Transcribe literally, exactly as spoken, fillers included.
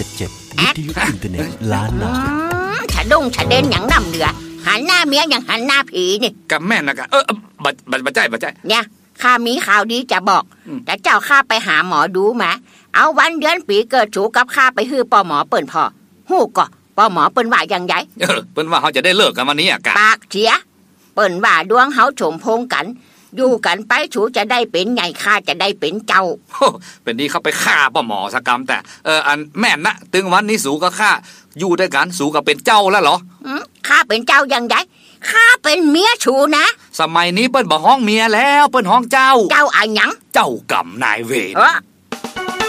จ็ดเจ็ด วิทยุอินเทอร์เน็ตล้านนาฉะดงฉะเด่นอย่างน้ำเหลือหันหน้าเมียอย่างหันหน้าผีนี่กับแม่นะกะเออบัดบัดบัดใจบัดใจเนี่ยข้ามีข่าวดีจะบอกแต่เจ้าข้าไปหาหมอดูมาเอาวันเดือนปีเกิดชูกับข้าไปฮื้อปอหมอเปิ้นพอฮู้ก็ปอหมอเปิ้นว่าอย่างไงเออเปิ้นว่าเขาจะได้เลิกกันวันนี้อ่ะกะปากเสียเปิ้นว่าดวงเฮาสมพงษ์กันอยู่กันไปชูจะได้เป็นใหญ่ข้าจะได้เป็นเจ้าเป็นดีเขาไปฆ่าปอหมอสกรรมแต่เอออันแม่นนะตึงวันนี้สูก็ฆ่าอยู่ด้วยกันสูก็เป็นเจ้าแล้วเหรอข้าเป็นเจ้าอย่างไงข้าเป็นเมียชูนะสมัยนี้เปิ้นบ่ฮ้องเมียแล้วเปิ้นฮ้องเจ้าเจ้าอะหยังเจ้ากรรมนายเวร